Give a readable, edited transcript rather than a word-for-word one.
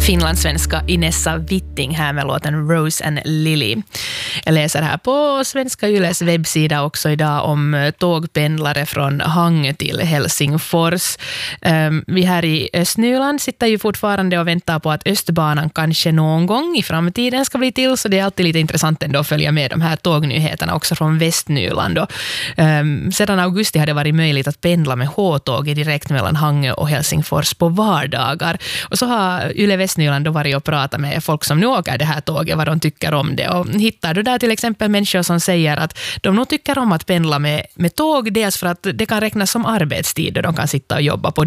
finlandssvenska Inessa Witting här med låten Rose and Lily. Jag läser här på Svenska Yles webbsida också idag om tågpendlare från Hangö till Helsingfors. Vi här i Östnyland sitter ju fortfarande och väntar på att Östbanan kanske någon gång i framtiden ska bli till, så det är alltid lite intressant ändå att följa med de här tågnyheterna också från Västnyland. Sedan augusti har det varit möjligt att pendla med H-tåg direkt mellan Hangö och Helsingfors på vardagar. Och så har Yle Västnyland då varit och pratat med folk som nu åker det här tåget, vad de tycker om det. Och hittar du där till exempel människor som säger att de nog tycker om att pendla med tåg, dels för att det kan räknas som arbetstid och de kan sitta och jobba på